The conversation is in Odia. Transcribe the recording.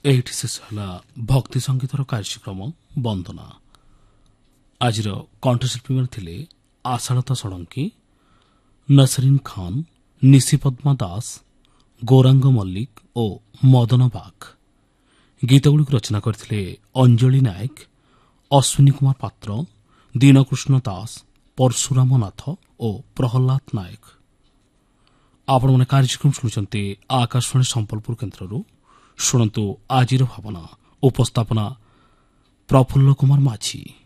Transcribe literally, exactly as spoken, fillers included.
ଏଇଠି ଶେଷ ହେଲା ଭକ୍ତି ସଙ୍ଗୀତର କାର୍ଯ୍ୟକ୍ରମ ବନ୍ଦନା। ଆଜିର କଣ୍ଠଶିଳ୍ପୀମାନେ ଥିଲେ ଆଶାଲତା ଷଡ଼ଙ୍ଗୀ, ନସରିନ୍ ଖାନ୍, ନିଶିପଦ୍ମା ଦାସ, ଗୌରାଙ୍ଗ ମଲ୍ଲିକ ଓ ମଦନ ବାଘ। ଗୀତଗୁଡ଼ିକୁ ରଚନା କରିଥିଲେ ଅଞ୍ଜଳି ନାୟକ, ଅଶ୍ୱିନୀ କୁମାର ପାତ୍ର, ଦୀନକୃଷ୍ଣ ଦାସ, ପରଶୁରାମ ନାଥ ଓ ପ୍ରହଲ୍ଲାଦ ନାୟକ। ଆପଣମାନେ କାର୍ଯ୍ୟକ୍ରମ ଶୁଣୁଛନ୍ତି ଆକାଶବାଣୀ ସମ୍ବଲପୁର କେନ୍ଦ୍ରରୁ। ଶୁଣନ୍ତୁ ଆଜିର ଭାବନା। ଉପସ୍ଥାପନା ପ୍ରଫୁଲ୍ଲ କୁମାର ମାଝୀ।